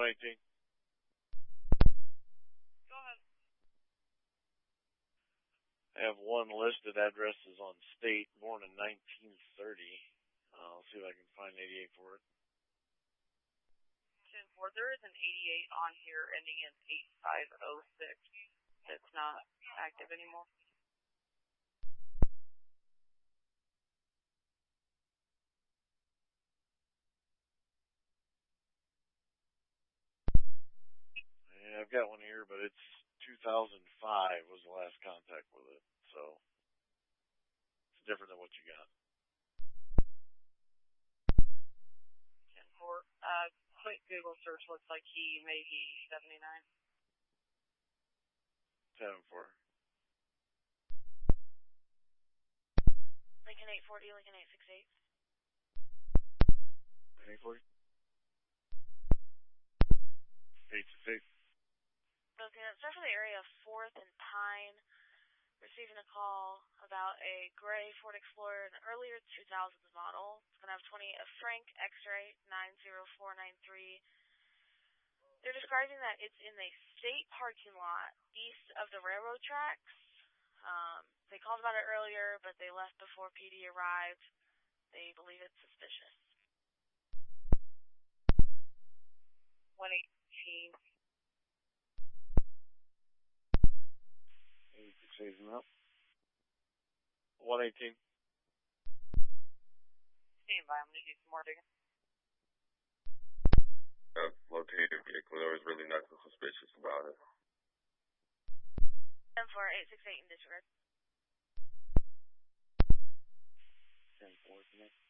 118. Go ahead. I have one listed addresses on state, born in 1930. I'll see if I can find 88 for it. 10-4, there is an 88 on here ending in 8506. It's not active anymore. Yeah, I've got one here, but it's 2005 was the last contact with it, so it's different than what you got. 10-4, quick Google search looks like he may be 79. 10-4. Lincoln 840, Lincoln 868. 840? 868. Okay, start for the area of 4th and Pine. Receiving a call about a gray Ford Explorer, an earlier 2000s model. It's going to have a Frank X-ray 90493. They're describing that it's in a state parking lot east of the railroad tracks. They called about it earlier, but they left before PD arrived. They believe it's suspicious. 118. 86 up. 118. Stand by, I'm going to do some more digging. Located vehicle. There was really nothing suspicious about it. 10-4, 868 in disregard. 10-4,